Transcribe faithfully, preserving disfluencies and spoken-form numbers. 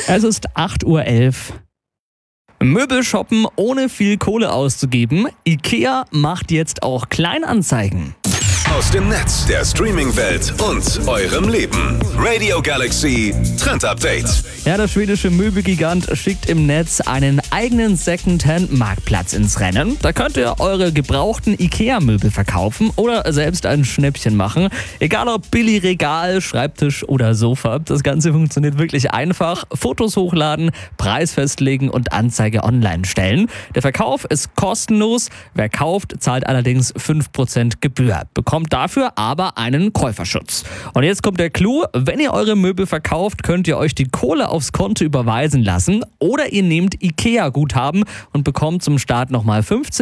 Es ist acht Uhr elf. Möbel shoppen ohne viel Kohle auszugeben. IKEA macht jetzt auch Kleinanzeigen. Aus dem Netz, der Streaming-Welt und eurem Leben. Radio Galaxy Trend Update. Ja, der schwedische Möbelgigant schickt im Netz einen eigenen Secondhand-Marktplatz ins Rennen. Da könnt ihr eure gebrauchten IKEA-Möbel verkaufen oder selbst ein Schnäppchen machen. Egal ob Billigregal, Schreibtisch oder Sofa. Das Ganze funktioniert wirklich einfach. Fotos hochladen, Preis festlegen und Anzeige online stellen. Der Verkauf ist kostenlos. Wer kauft, zahlt allerdings fünf Prozent Gebühr. Bekommt dafür aber einen Käuferschutz. Und jetzt kommt der Clou. Wenn ihr eure Möbel verkauft, könnt ihr euch die Kohle aufs Konto überweisen lassen oder ihr nehmt IKEA-Guthaben und bekommt zum Start nochmal fünfzehn